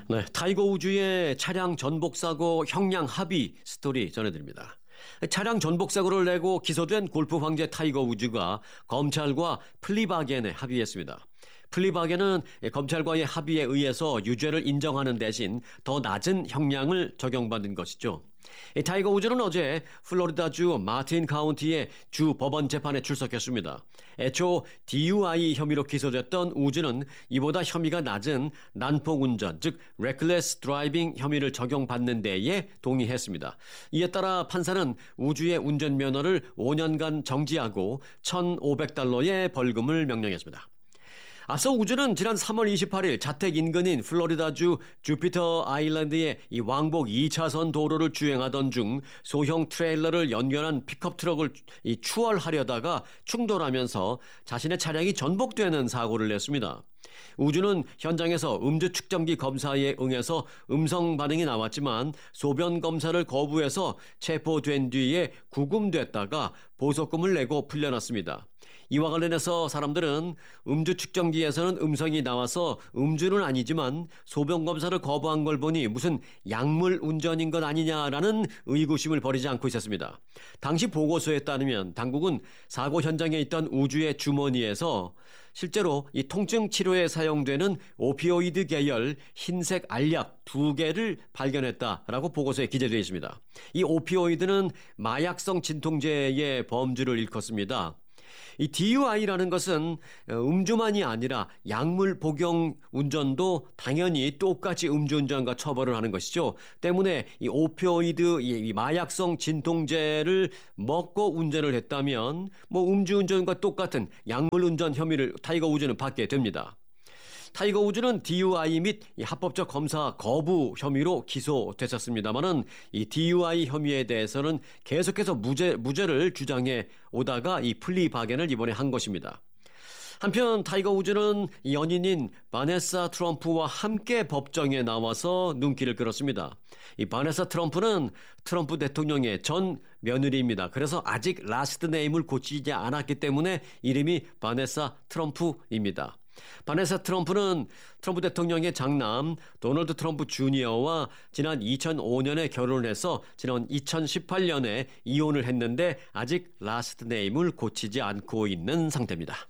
네, 타이거 우즈의 차량 전복 사고 형량 합의 스토리 전해드립니다. 차량 전복 사고를 내고 기소된 골프 황제 타이거 우즈가 검찰과 플리바겐에 합의했습니다. 플리바겐은 검찰과의 합의에 의해서 유죄를 인정하는 대신 더 낮은 형량을 적용받은 것이죠. 타이거 우즈는 어제 플로리다주 마틴 카운티의 주 법원 재판에 출석했습니다. 애초 DUI 혐의로 기소됐던 우즈는 이보다 혐의가 낮은 난폭 운전, 즉 reckless driving 혐의를 적용받는 데에 동의했습니다. 이에 따라 판사는 우즈의 운전면허를 5년간 정지하고 $1,500의 벌금을 명령했습니다. 앞서 우즈는 지난 3월 28일 자택 인근인 플로리다주 주피터 아일랜드의 이 왕복 2차선 도로를 주행하던 중 소형 트레일러를 연결한 픽업 트럭을 추월하려다가 충돌하면서 자신의 차량이 전복되는 사고를 냈습니다. 우즈는 현장에서 음주 측정기 검사에 응해서 음성 반응이 나왔지만 소변 검사를 거부해서 체포된 뒤에 구금됐다가 보석금을 내고 풀려났습니다. 이와 관련해서 사람들은 음주 측정기에서는 음성이 나와서 음주는 아니지만 소변 검사를 거부한 걸 보니 무슨 약물 운전인 것 아니냐라는 의구심을 버리지 않고 있었습니다. 당시 보고서에 따르면 당국은 사고 현장에 있던 우즈의 주머니에서 실제로 이 통증 치료에 사용되는 오피오이드 계열 흰색 알약 2개를 발견했다라고 보고서에 기재되어 있습니다. 이 오피오이드는 마약성 진통제의 범주를 일컫습니다. 이 DUI라는 것은 음주만이 아니라 약물 복용 운전도 당연히 똑같이 음주운전과 처벌을 하는 것이죠. 때문에 이 오피오이드, 이 마약성 진통제를 먹고 운전을 했다면 뭐 음주운전과 똑같은 약물 운전 혐의를 타이거 우즈는 받게 됩니다. 타이거 우즈는 DUI 및 합법적 검사 거부 혐의로 기소됐었습니다만은 이 DUI 혐의에 대해서는 계속해서 무죄를 주장해 오다가 이 플리바겐을 이번에 한 것입니다. 한편 타이거 우즈는 연인인 바네사 트럼프와 함께 법정에 나와서 눈길을 끌었습니다. 이 바네사 트럼프는 트럼프 대통령의 전 며느리입니다. 그래서 아직 라스트 네임을 고치지 않았기 때문에 이름이 바네사 트럼프입니다. 바네사 트럼프는 트럼프 대통령의 장남 도널드 트럼프 주니어와 지난 2005년에 결혼을 해서 지난 2018년에 이혼을 했는데 아직 라스트 네임을 고치지 않고 있는 상태입니다.